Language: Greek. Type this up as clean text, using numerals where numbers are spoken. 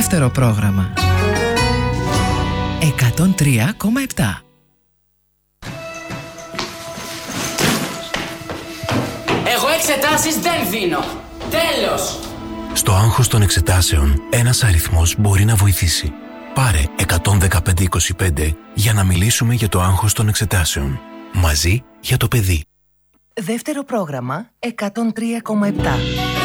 Δεύτερο πρόγραμμα 103,7. Εγώ εξετάσεις δεν δίνω. Τέλος. Στο άγχος των εξετάσεων, ένας αριθμός μπορεί να βοηθήσει. Πάρε 11525 για να μιλήσουμε για το άγχος των εξετάσεων. Μαζί για το παιδί. Δεύτερο πρόγραμμα 103,7.